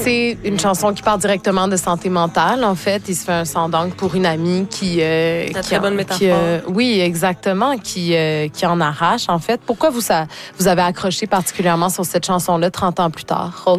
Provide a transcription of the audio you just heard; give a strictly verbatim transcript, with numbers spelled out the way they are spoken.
C'est une chanson qui parle directement de santé mentale, en fait. Il se fait un sang-d'encre pour une amie qui... Euh, La qui très en, bonne métaphore. Qui, euh, oui, exactement, qui, euh, qui en arrache, en fait. Pourquoi vous, ça, vous avez accroché particulièrement sur cette chanson-là trente ans plus tard?